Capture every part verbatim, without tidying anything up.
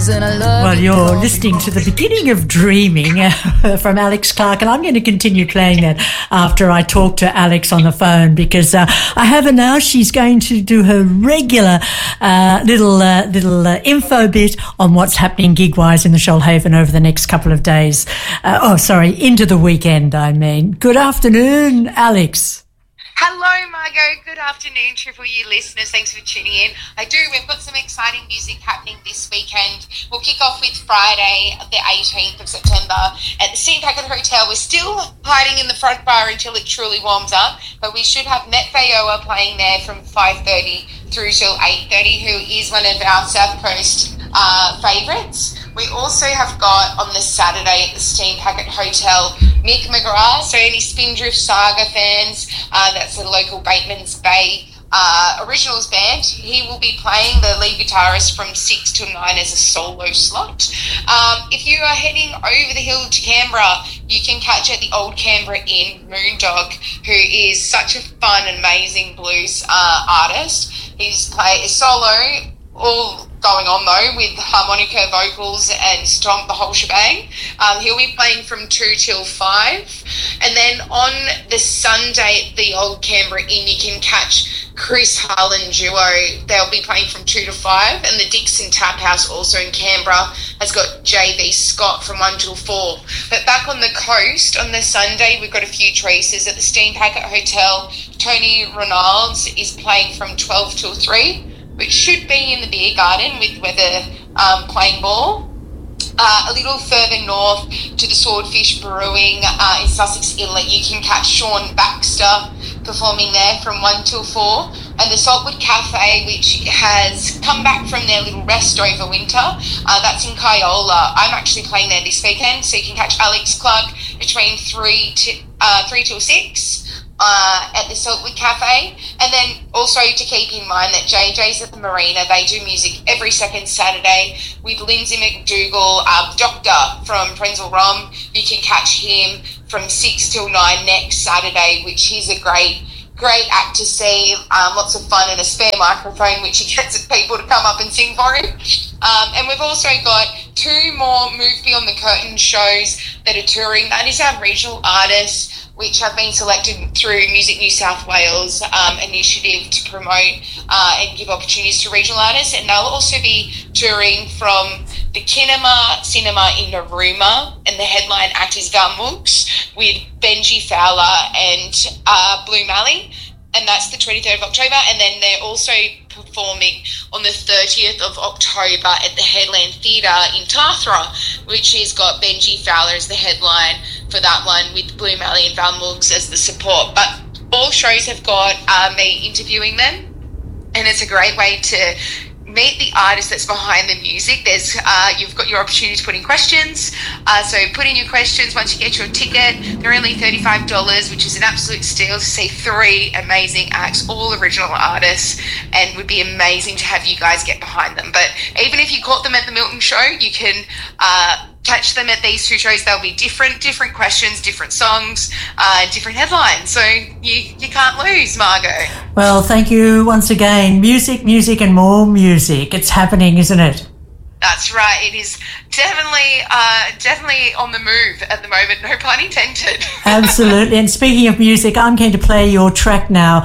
and I love Well, it. you're listening to the beginning of Dreaming uh, from Alex Clark, and I'm going to continue playing that after I talk to Alex on the phone, because uh, I have her now. She's going to do her regular uh, little uh, little uh, info bit on what's happening gig-wise in the Shoalhaven over the next couple of days. Uh, oh, sorry, into the weekend, I mean. Good afternoon, Alex. Hello, Margot. Good afternoon, Triple U listeners. Thanks for tuning in. I do. We've got some exciting music happening this weekend. We'll kick off with Friday, the eighteenth of September at the Steam Packet Hotel. We're still hiding in the front bar until it truly warms up, but we should have Met Fayoa playing there from five thirty through till eight thirty, who is one of our South Coast uh, favourites. We also have got on the Saturday at the Steam Packet Hotel Mick McGrath, so any Spindrift Saga fans, uh, that's a local Bateman's Bay uh, originals band. He will be playing the lead guitarist from six till nine as a solo slot. Um, if you are heading over the hill to Canberra, you can catch at the Old Canberra Inn Moondog, who is such a fun, amazing blues uh, artist. He's play a solo, all going on though with harmonica, vocals and stomp, the whole shebang. Um, he'll be playing from two till five, and then on the Sunday at the Old Canberra Inn you can catch Chris Harlan Duo. They'll be playing from two to five, and the Dixon Tap House also in Canberra has got J V Scott from one till four. But back on the coast on the Sunday we've got a few traces at the Steam Packet Hotel. Tony Ronalds is playing from twelve till three, which should be in the beer garden with weather um, playing ball. Uh, a little further north to the Swordfish Brewing uh, in Sussex Inlet, you can catch Sean Baxter performing there from one till four. And the Saltwood Cafe, which has come back from their little rest over winter, uh, that's in Kyola. I'm actually playing there this weekend, so you can catch Alex Clark between three to uh, three till six. Uh, at the Saltwood Cafe. And then also to keep in mind that J J's at the Marina, they do music every second Saturday with Lindsay McDougall, uh, Doctor from Prenzel Rom. You can catch him from six till nine next Saturday, which he's a great great act to see, um, lots of fun and a spare microphone which he gets people to come up and sing for him. Um, and we've also got two more Move Beyond the Curtain shows that are touring. That is our regional artists, which have been selected through Music New South Wales um, initiative to promote uh, and give opportunities to regional artists. And they'll also be touring from the Kinema Cinema in Narooma, and the headline act is Valmooks with Benji Fowler and uh, Blue Mally, and that's the twenty-third of October. And then they're also performing on the thirtieth of October at the Headland Theatre in Tathra, which has got Benji Fowler as the headline for that one, with Blue Mally and Val Moogs as the support. But all shows have got uh, me interviewing them, and it's a great way to meet the artist that's behind the music. There's uh, you've got your opportunity to put in questions. Uh, so put in your questions once you get your ticket. They're only thirty-five dollars, which is an absolute steal to see three amazing acts, all original artists, and would be amazing to have you guys get behind them. But even if you caught them at the Milton show, you can uh, catch them at these two shows. They'll be different, different questions, different songs, uh, different headlines. So you, you can't lose, Margot. Well, thank you once again. Music, music and more music. It's happening, isn't it? That's right. It is definitely, uh, definitely on the move at the moment. No pun intended. Absolutely. And speaking of music, I'm going to play your track now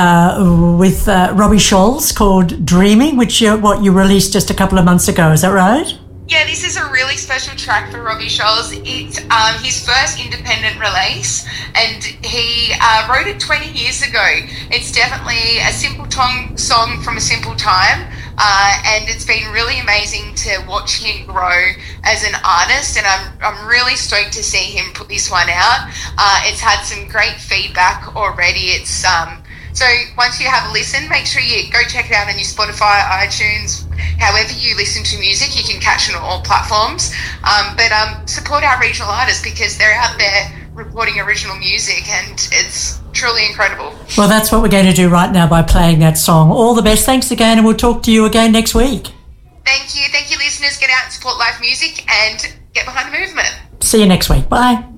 uh, with uh, Robbie Scholz called Dreaming, which you, what you released just a couple of months ago. Is that right? Yeah, this is a really special track for Robbie Scholz. It's um, his first independent release, and he uh, wrote it twenty years ago. It's definitely a simple tong- song from a simple time, uh, and it's been really amazing to watch him grow as an artist, and I'm I'm really stoked to see him put this one out. Uh, it's had some great feedback already. It's um. So once you have a listen, make sure you go check it out on your Spotify, iTunes, however you listen to music. You can catch it on all platforms. Um, but um, support our regional artists because they're out there recording original music, and it's truly incredible. Well, that's what we're going to do right now by playing that song. All the best. Thanks again, and we'll talk to you again next week. Thank you. Thank you, listeners. Get out and support live music and get behind the movement. See you next week. Bye.